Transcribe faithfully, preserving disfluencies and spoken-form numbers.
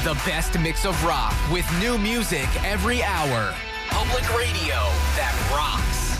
The best mix of rock with new music every hour. Public radio that rocks.